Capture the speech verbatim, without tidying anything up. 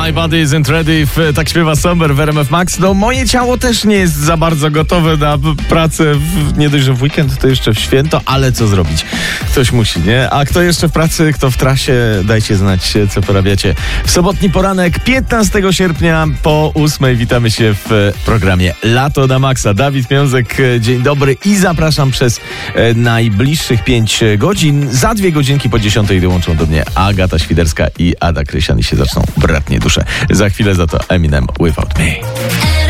My body isn't ready, tak śpiewa Somber w R M F Max. No moje ciało też nie jest za bardzo gotowe na pracę, w, nie dość, że w weekend, to jeszcze w święto, ale co zrobić? Ktoś musi, nie? A kto jeszcze w pracy, kto w trasie, dajcie znać, co porabiacie. W sobotni poranek, piętnastego sierpnia po ósmej witamy się w programie Lato na Maxa. Dawid Miązek, dzień dobry i zapraszam przez e, najbliższych pięć godzin. Za dwie godzinki po dziesiątej dołączą do mnie Agata Świderska i Ada Krysian i się zaczną bratnie dusze. Za chwilę za to Eminem Without Me.